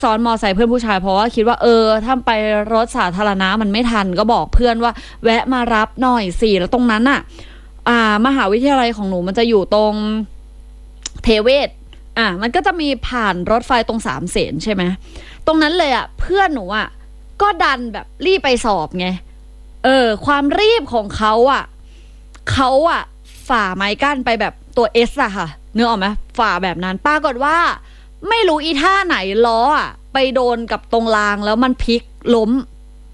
ซ้อนมอไซค์เพื่อนผู้ชายเพราะว่าคิดว่าถ้าไปรถสาธารณะมันไม่ทันก็บอกเพื่อนว่าแวะมารับหน่อยสิแล้วตรงนั้นมหาวิทยาลัยของหนูมันจะอยู่ตรงเทเวศมันก็จะมีผ่านรถไฟตรง3 เสนใช่ไหมตรงนั้นเลยเพื่อนหนูก็ดันแบบรีบไปสอบไงความรีบของเขาฝ่าไม้กั้นไปแบบตัว S ค่ะเนื้อออกไหมฝ่าแบบนั้นปรากฏว่าไม่รู้อีท่าไหนล้อไปโดนกับตรงรางแล้วมันพลิกล้ม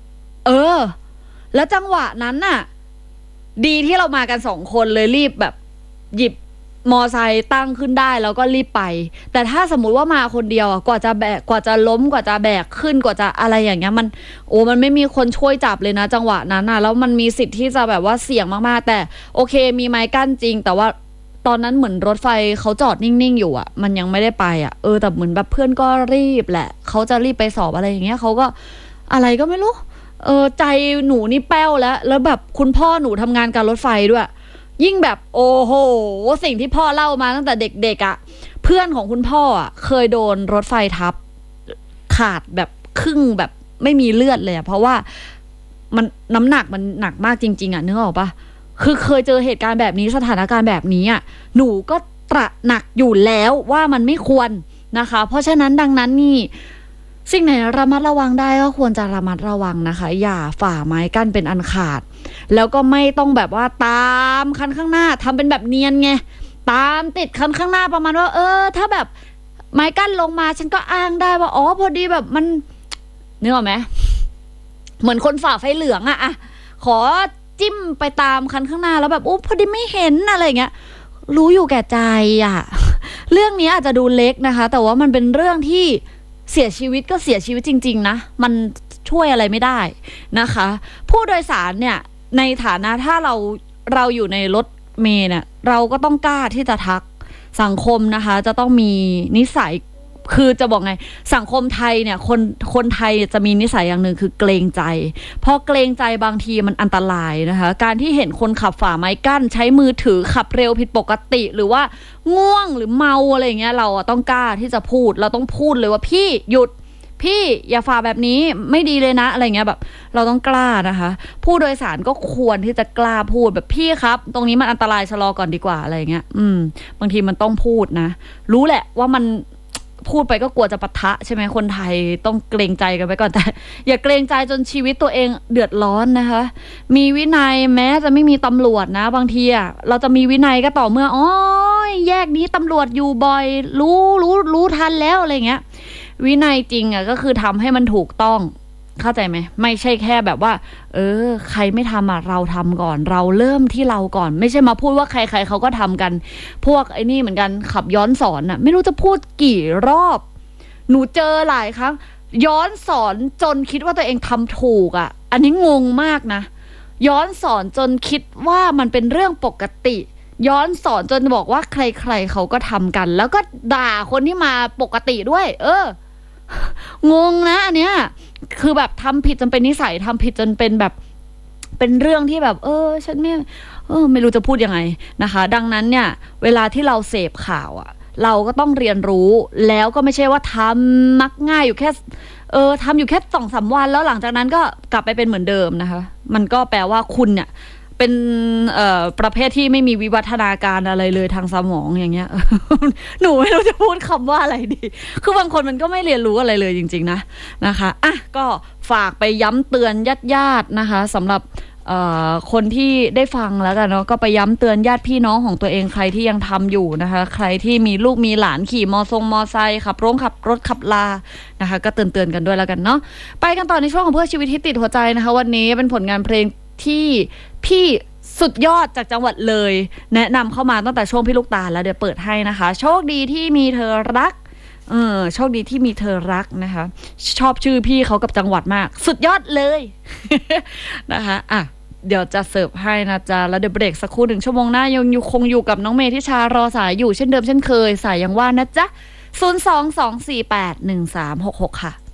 แล้วจังหวะนั้นดีที่เรามากัน2 คนเลยรีบแบบหยิบมอไซค์ตั้งขึ้นได้แล้วก็รีบไปแต่ถ้าสมมุติว่ามาคนเดียวกว่าจะแบกกว่าจะล้มกว่าจะแบกขึ้นกว่าจะอะไรอย่างเงี้ยมันไม่มีคนช่วยจับเลยนะจังหวะนั้นแล้วมันมีสิทธิ์ที่จะแบบว่าเสี่ยงมากๆแต่โอเคมีไม้กั้นจริงแต่ว่าตอนนั้นเหมือนรถไฟเขาจอดนิ่งๆอยู่มันยังไม่ได้ไปแต่เหมือนแบบเพื่อนก็รีบแหละเขาจะรีบไปสอบอะไรอย่างเงี้ยเขาก็อะไรก็ไม่รู้ใจหนูนี่แป้วแล้วแบบคุณพ่อหนูทำงานการรถไฟด้วยยิ่งแบบโอ้โหสิ่งที่พ่อเล่ามาตั้งแต่เด็กๆเพื่อนของคุณพ่อเคยโดนรถไฟทับขาดแบบครึ่งแบบไม่มีเลือดเลยเพราะว่ามันน้ำหนักมันหนักมากจริงๆนึกออกปะคือเคยเจอเหตุการณ์แบบนี้สถานการณ์แบบนี้หนูก็ตระหนักอยู่แล้วว่ามันไม่ควรนะคะเพราะฉะนั้นดังนั้นนี่สิ่งไหนระมัดระวังได้ก็ควรจะระมัดระวังนะคะอย่าฝ่าไม้กั้นเป็นอันขาดแล้วก็ไม่ต้องแบบว่าตามคันข้างหน้าทำเป็นแบบเนียนไงตามติดคันข้างหน้าประมาณว่าถ้าแบบไม้กั้นลงมาฉันก็อ้างได้ว่าพอดีแบบมันนึกออกไหมเหมือนคนฝ่าไฟเหลืองขอจิ้มไปตามคันข้างหน้าแล้วแบบพอดีไม่เห็นอะไรเงี้ยรู้อยู่แก่ใจเรื่องนี้อาจจะดูเล็กนะคะแต่ว่ามันเป็นเรื่องที่เสียชีวิตก็เสียชีวิตจริงๆนะมันช่วยอะไรไม่ได้นะคะผู้โดยสารเนี่ยในฐานะถ้าเราอยู่ในรถเมล์เนี่ยเราก็ต้องกล้าที่จะทักสังคมนะคะจะต้องมีนิสัยคือจะบอกไงสังคมไทยเนี่ยคนไทยจะมีนิสัยอย่างหนึ่งคือเกรงใจพอเกรงใจบางทีมันอันตรายนะคะการที่เห็นคนขับฝ่าไม้กั้นใช้มือถือขับเร็วผิดปกติหรือว่าง่วงหรือเมาอะไรอย่างเงี้ยเราต้องกล้าที่จะพูดเราต้องพูดเลยว่าพี่หยุดพี่อย่าฝ่าแบบนี้ไม่ดีเลยนะอะไรเงี้ยแบบเราต้องกล้านะคะผู้โดยสารก็ควรที่จะกล้าพูดแบบพี่ครับตรงนี้มันอันตรายชะลอก่อนดีกว่าอะไรเงี้ยบางทีมันต้องพูดนะรู้แหละว่ามันพูดไปก็กลัวจะปะทะใช่ไหมคนไทยต้องเกรงใจกันไปก่อนแต่อย่าเกรงใจจนชีวิตตัวเองเดือดร้อนนะคะมีวินัยแม้จะไม่มีตำรวจนะบางทีเราจะมีวินัยก็ต่อเมื่อแยกนี้ตำรวจอยู่บ่อยรู้ทันแล้วอะไรเงี้ยวินัยจริงก็คือทำให้มันถูกต้องเข้าใจไหมไม่ใช่แค่แบบว่าใครไม่ทำเราทำก่อนเราเริ่มที่เราก่อนไม่ใช่มาพูดว่าใครๆเขาก็ทำกันพวกไอ้นี่เหมือนกันขับย้อนสอนไม่รู้จะพูดกี่รอบหนูเจอหลายครั้งย้อนสอนจนคิดว่าตัวเองทำถูกอันนี้งงมากนะย้อนสอนจนคิดว่ามันเป็นเรื่องปกติย้อนสอนจนบอกว่าใครๆเขาก็ทำกันแล้วก็ด่าคนที่มาปกติด้วยงงนะอันเนี้ยคือแบบทำผิดจนเป็นนิสัยทำผิดจนเป็นแบบเป็นเรื่องที่แบบฉันไม่รู้จะพูดยังไงนะคะดังนั้นเนี่ยเวลาที่เราเสพข่าวเราก็ต้องเรียนรู้แล้วก็ไม่ใช่ว่าทำมักง่ายอยู่แค่ทำอยู่แค่2-3 วันแล้วหลังจากนั้นก็กลับไปเป็นเหมือนเดิมนะคะมันก็แปลว่าคุณเนี่ยเป็นประเภทที่ไม่มีวิวัฒนาการอะไรเลยทางสมองอย่างเงี้ย หนูไม่รู้จะพูดคำว่าอะไรดีคือบางคนมันก็ไม่เรียนรู้อะไรเลยจริงๆนะคะก็ฝากไปย้ำเตือนญาติๆนะคะสำหรับคนที่ได้ฟังแล้วกันเนาะก็ไปย้ำเตือนญาติพี่น้องของตัวเองใครที่ยังทำอยู่นะคะใครที่มีลูกมีหลานขี่มอไซค์ขับรถขับลานะคะก็เตือนกันด้วยแล้วกันเนาะไปกันต่อในช่วงของเพื่อชีวิตที่ติดหัวใจนะคะวันนี้เป็นผลงานเพลงที่พี่สุดยอดจากจังหวัดเลยแนะนำเข้ามาตั้งแต่ช่วงพี่ลูกตาลแล้วเดี๋ยวเปิดให้นะคะโชคดีที่มีเธอรักโชคดีที่มีเธอรักนะคะชอบชื่อพี่เขากับจังหวัดมากสุดยอดเลย นะคะเดี๋ยวจะเสิร์ฟให้นะจ๊ะแล้วเดี๋ยวเบรกสักครู่1 ชั่วโมงหน้ายังคงอยู่กับน้องเมย์ทิชารอสายอยู่เช่นเดิมเช่นเคยสายยังว่างนะจ๊ะ 022481366 ค่ะ